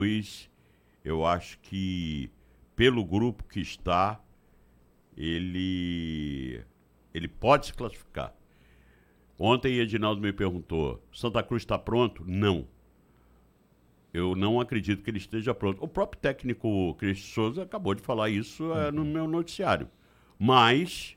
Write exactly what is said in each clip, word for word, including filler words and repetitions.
Cruz, eu acho que pelo grupo que está, ele, ele pode se classificar. Ontem Edinaldo me perguntou, Santa Cruz está pronto? Não. Eu não acredito que ele esteja pronto. O próprio técnico Cristian Souza acabou de falar isso uhum. é, no meu noticiário. Mas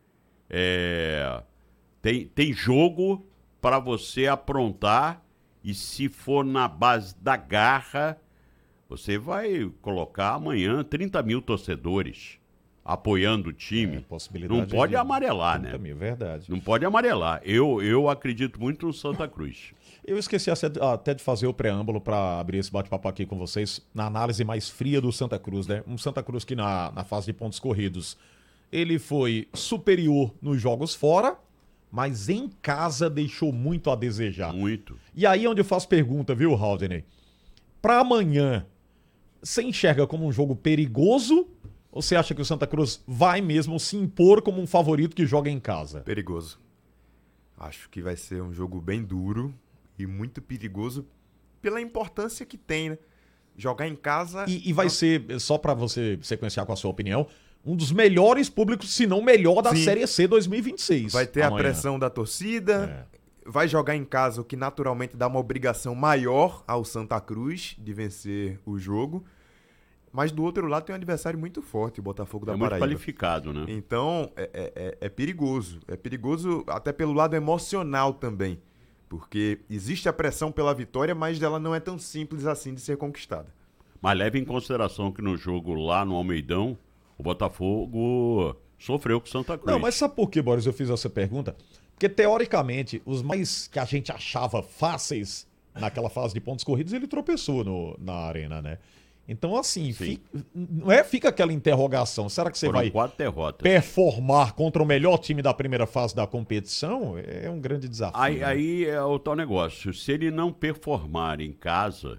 é, tem, tem jogo para você aprontar e se for na base da garra, você vai colocar amanhã trinta mil torcedores apoiando o time. É, possibilidade não pode amarelar, né? Mil, verdade. Não pode amarelar. Eu, eu acredito muito no Santa Cruz. Eu esqueci até de fazer o preâmbulo para abrir esse bate-papo aqui com vocês na análise mais fria do Santa Cruz, né? Um Santa Cruz que na, na fase de pontos corridos ele foi superior nos jogos fora, mas em casa deixou muito a desejar. Muito. E aí é onde eu faço pergunta, viu, Haldney? Para amanhã, você enxerga como um jogo perigoso ou você acha que o Santa Cruz vai mesmo se impor como um favorito que joga em casa? Perigoso. Acho que vai ser um jogo bem duro e muito perigoso pela importância que tem, né? Jogar em casa... E, e vai não... ser, só para você sequenciar com a sua opinião, um dos melhores públicos, se não melhor, da Sim. Série C dois mil e vinte e seis. Vai ter amanhã. A pressão da torcida, é. vai jogar em casa, o que naturalmente dá uma obrigação maior ao Santa Cruz de vencer o jogo. Mas do outro lado tem um adversário muito forte, o Botafogo da é Paraíba. É muito qualificado, né? Então, é, é, é perigoso. É perigoso até pelo lado emocional também. Porque existe a pressão pela vitória, mas ela não é tão simples assim de ser conquistada. Mas leve em consideração que no jogo lá no Almeidão, o Botafogo sofreu com o Santa Cruz. Não, mas sabe por que, Boris, eu fiz essa pergunta? Porque, teoricamente, os mais que a gente achava fáceis naquela fase de pontos corridos, ele tropeçou no, na arena, né? Então, assim, fica, não é, fica aquela interrogação. Será que você Foram vai quatro derrotas. performar contra o melhor time da primeira fase da competição? É um grande desafio. Aí, né? aí é o tal negócio. Se ele não performar em casa,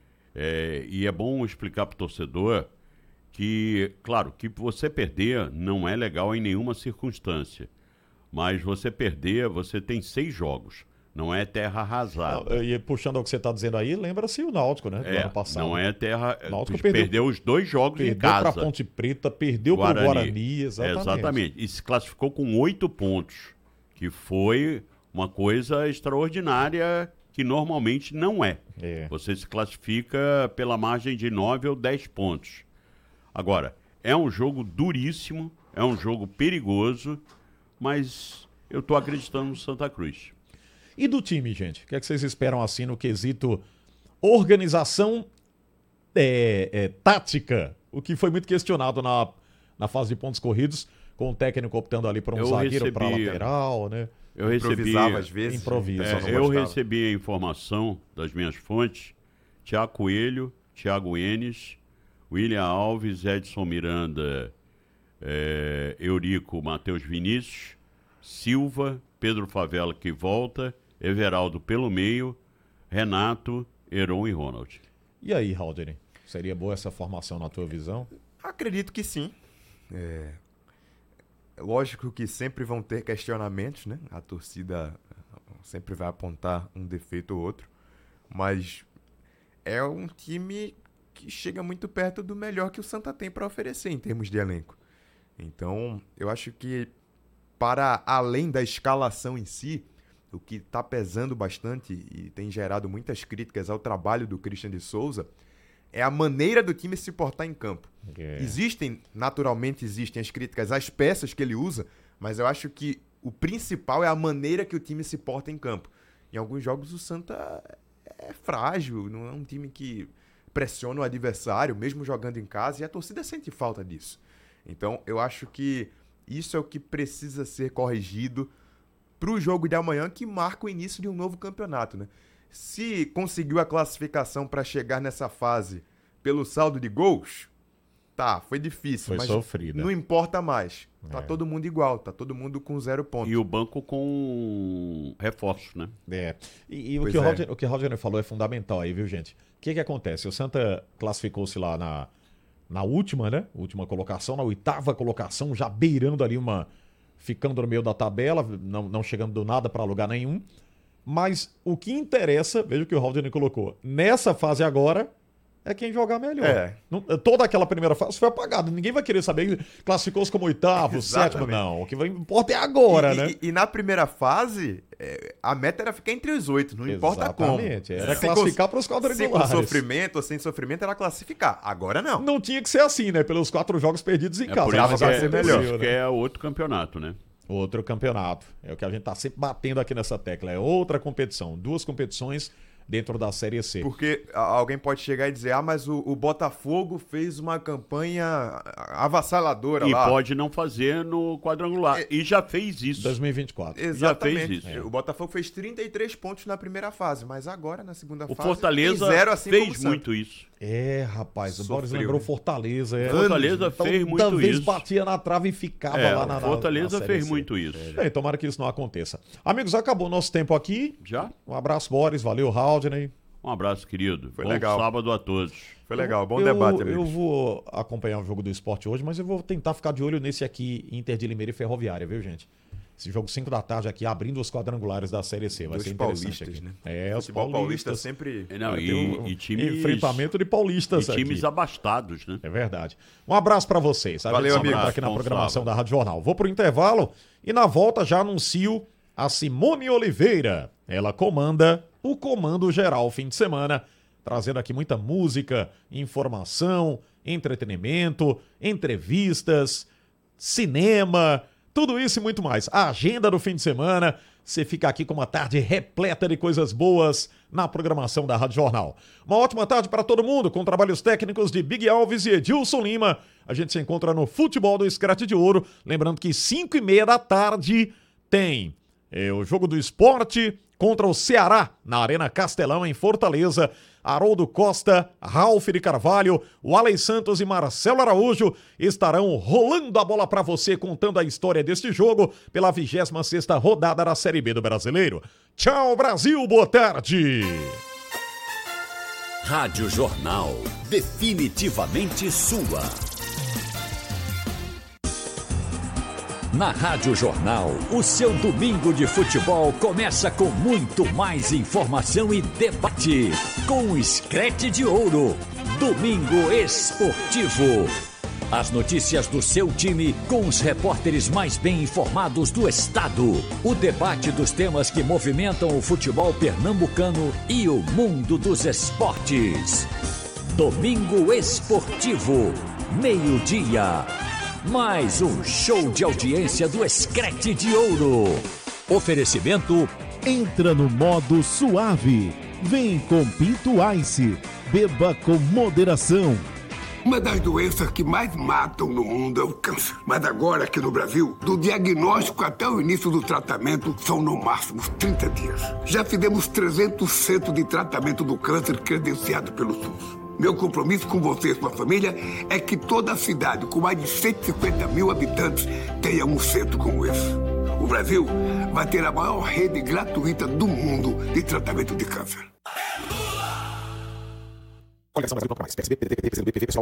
é, e é bom explicar para o torcedor que, claro, que você perder não é legal em nenhuma circunstância. Mas você perder, você tem seis jogos. Não é terra arrasada. Não, e puxando o que você está dizendo aí, lembra-se o Náutico, né? Do é, ano passado. Não é terra... O Náutico perdeu, perdeu os dois jogos em casa. Perdeu para Ponte Preta, perdeu para o Guarani. Exatamente. Exatamente. E se classificou com oito pontos, que foi uma coisa extraordinária que normalmente não é. é. Você se classifica pela margem de nove ou dez pontos. Agora, é um jogo duríssimo, é um jogo perigoso, mas eu estou acreditando no Santa Cruz. E do time, gente? O que é que vocês esperam assim no quesito organização é, é, tática? O que foi muito questionado na, na fase de pontos corridos, com o técnico optando ali por um eu zagueiro recebi, para lateral, né? Eu recebi, improvisava às vezes. Improvisa, é, eu recebi a informação das minhas fontes, Tiago Coelho, Thiago Enes, William Alves, Edson Miranda, é, Eurico, Matheus Vinícius, Silva, Pedro Favela que volta, Everaldo pelo meio, Renato, Heron e Ronald. E aí, Haldney? Seria boa essa formação na tua visão? Acredito que sim. É... Lógico que sempre vão ter questionamentos, né? A torcida sempre vai apontar um defeito ou outro. Mas é um time que chega muito perto do melhor que o Santa tem para oferecer em termos de elenco. Então, eu acho que para além da escalação em si, o que está pesando bastante e tem gerado muitas críticas ao trabalho do Cristian de Souza é a maneira do time se portar em campo. É. Existem, naturalmente existem as críticas às peças que ele usa, mas eu acho que o principal é a maneira que o time se porta em campo. Em alguns jogos o Santa é frágil, não é um time que pressiona o adversário, mesmo jogando em casa, e a torcida sente falta disso. Então eu acho que isso é o que precisa ser corrigido para o jogo de amanhã, que marca o início de um novo campeonato, né? Se conseguiu a classificação para chegar nessa fase pelo saldo de gols, tá, foi difícil, foi mas sofrida. Não importa mais. Tá É. todo mundo igual, tá todo mundo com zero pontos. E o banco com reforços, né? É. E, e o, Pois que o, é. Haldney, o que o Haldney falou é fundamental aí, viu, gente? O que que acontece? O Santa classificou-se lá na, na última, né? Última colocação, na oitava colocação, já beirando ali uma... ficando no meio da tabela, não, não chegando do nada para lugar nenhum. Mas o que interessa, veja o que o Haldney colocou, nessa fase agora é quem jogar melhor. É. Não, toda aquela primeira fase foi apagada. Ninguém vai querer saber classificou-se como oitavo, sétimo, não. O que vai, importa é agora, e, né? E, e na primeira fase, é, a meta era ficar entre os oito, não importa como. Exatamente, era Se classificar com- para os Se com quadrangulares. sofrimento ou sem sofrimento, era classificar. Agora não. Não tinha que ser assim, né? Pelos quatro jogos perdidos em É casa. por Dava isso que pra é, ser por melhor. isso que é outro campeonato, né? Outro campeonato. É o que a gente tá sempre batendo aqui nessa tecla. É outra competição. Duas competições dentro da Série C. Porque a- alguém pode chegar e dizer, ah, mas o, o Botafogo fez uma campanha avassaladora E lá. pode não fazer no quadrangular. É- E já fez isso. dois mil e vinte e quatro. Exatamente. Já fez isso. O Botafogo fez trinta e três pontos na primeira fase, mas agora na segunda O fase Fortaleza tem zero, assim como o fez Santos. muito isso. É, rapaz, o Boris Sofreu, lembrou né? Fortaleza. É. Fortaleza Toda fez muito vez isso. batia na trave e ficava É, lá na na- Fortaleza na Série fez C. muito isso. É, tomara que isso não aconteça. Amigos, acabou nosso tempo aqui. Já? Um abraço, Boris. Valeu, Haldney. Um abraço, querido. Foi Bom legal. sábado a todos. Foi legal, bom eu, debate, Eu amigos. vou acompanhar o jogo do esporte hoje, mas eu vou tentar ficar de olho nesse aqui, Inter de Limeira e Ferroviária, viu, gente? Esse jogo cinco da tarde aqui, abrindo os quadrangulares da Série C. Vai Dos ser interessante paulistas, aqui. né? É, os Futebol paulistas. paulista sempre... Não, Tem e, um e times, Enfrentamento de paulistas e times aqui. abastados, né? É verdade. Um abraço pra vocês. A Valeu, gente se encontra amigo. aqui na Bom programação sábado. da Rádio Jornal. Vou pro intervalo e na volta já anuncio a Simone Oliveira. Ela comanda o Comando Geral fim de semana, trazendo aqui muita música, informação, entretenimento, entrevistas, cinema, tudo isso e muito mais. A agenda do fim de semana, você fica aqui com uma tarde repleta de coisas boas na programação da Rádio Jornal. Uma ótima tarde para todo mundo, com trabalhos técnicos de Big Alves e Edilson Lima. A gente se encontra no Futebol do Scratch de Ouro. Lembrando que cinco e meia da tarde tem é, o Jogo do Esporte contra o Ceará, na Arena Castelão, em Fortaleza. Haroldo Costa, Ralf de Carvalho, o Alex Santos e Marcelo Araújo estarão rolando a bola para você, contando a história deste jogo pela vigésima sexta rodada da Série B do Brasileiro. Tchau, Brasil, boa tarde! Rádio Jornal, definitivamente sua. Na Rádio Jornal, o seu domingo de futebol começa com muito mais informação e debate. Com o Scratch de Ouro, Domingo Esportivo. As notícias do seu time com os repórteres mais bem informados do estado. O debate dos temas que movimentam o futebol pernambucano e o mundo dos esportes. Domingo Esportivo, meio-dia. Mais um show de audiência do Scratch de Ouro. Oferecimento: Entra no modo suave. Vem com Pinto Ice. Beba com moderação. Uma das doenças que mais matam no mundo é o câncer. Mas agora, aqui no Brasil, do diagnóstico até o início do tratamento, são no máximo trinta dias. Já fizemos trezentos centros de tratamento do câncer credenciado pelo SUS. Meu compromisso com você e sua família é que toda a cidade, com mais de cento e cinquenta mil habitantes, tenha um centro como esse. O Brasil vai ter a maior rede gratuita do mundo de tratamento de câncer. Coligação Brasil, mais. P S B, P D T, P C do B, P V, pessoal